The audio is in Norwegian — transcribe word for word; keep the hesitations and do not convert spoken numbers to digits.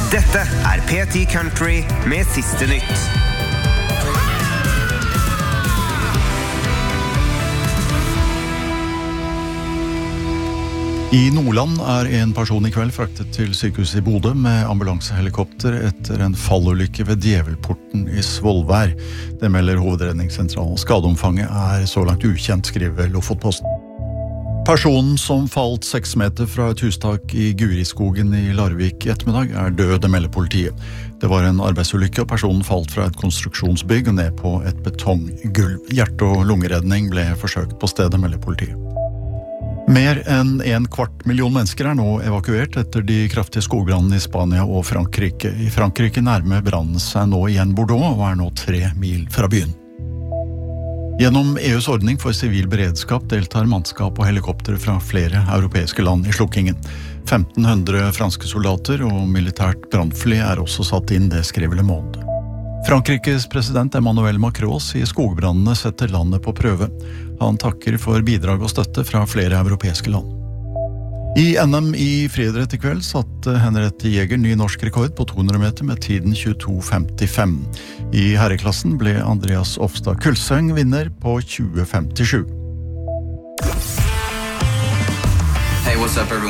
Dette er P ti Country med siste nytt. I Nordland er en person I kveld fraktet til sykehuset I Bodø med ambulansehelikopter etter en fallulykke ved Djevelporten I Svolvær. Det melder Hovedredningssentralen. Skadeomfanget er så langt ukjent, skriver Lofotposten. Personen som falt seks meter fra et hustak I Guriskogen I Larvik I ettermiddag er død, det melder politiet. Det var en arbeidsulykke, og personen falt fra et konstruksjonsbygg ned på et betonggulv. Hjerte- og lungeredning ble forsøkt på stedet, melder politiet. Mer enn en kvart million mennesker er nå evakuert etter de kraftige skogbrannene I Spania og Frankrike. I Frankrike nærmer brannen seg nå igjen Bordeaux og er nå tre mil fra byen. Gjennom EUs ordning for sivil beredskap deltar mannskap og helikopter fra flere europeiske land I slukkingen. femten hundre franske soldater og militært brandfly er også satt inn, det skriver Le Monde. Frankrikes president Emmanuel Macron sier skogbrannene setter landet på prøve. Han takker for bidrag og støtte fra flere europeiske land. I N M I friidrett I kveld satte Henriette Jæger ny norsk rekord på to hundre meter med tiden tjueto femtifem. I herreklassen ble Andreas Ofstad Kulseng vinner på tjue femtisju. Hey, what's up everyone?